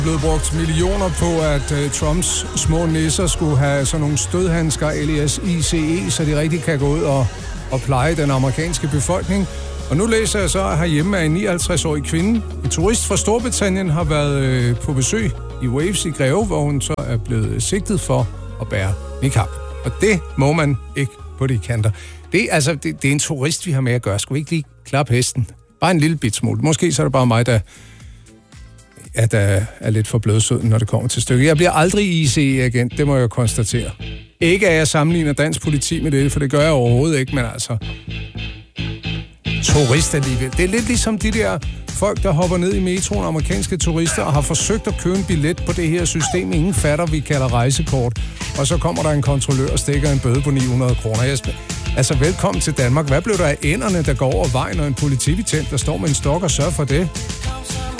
blevet brugt millioner på, at Trumps små nisser skulle have sådan nogle stødhandsker, alias ICE, så de rigtig kan gå ud og pleje den amerikanske befolkning. Og nu læser jeg så herhjemme, at en 59-årig kvinde, en turist fra Storbritannien, har været på besøg i Waves i Greve, hvor hun så er blevet sigtet for at bære niqab. Og det må man ikke på de kanter. Det er en turist, vi har med at gøre. Skal vi ikke lige klappe hesten? Bare en lille bit smule. Måske så er det bare mig, der er lidt for blødsød, når det kommer til stykket. Jeg bliver aldrig ICE-agent, det må jeg konstatere. Ikke at jeg sammenligner dansk politi med det, for det gør jeg overhovedet ikke, men altså... Turist alligevel. Det er lidt ligesom de der folk, der hopper ned i metroen, amerikanske turister, og har forsøgt at købe en billet på det her system, ingen fatter, vi kalder rejsekort. Og så kommer der en kontrollør og stikker en bøde på 900 kroner. Altså, velkommen til Danmark. Hvad blev der af ænderne, der går over vejen, og en politibetjent, der står med en stok og sørger for det?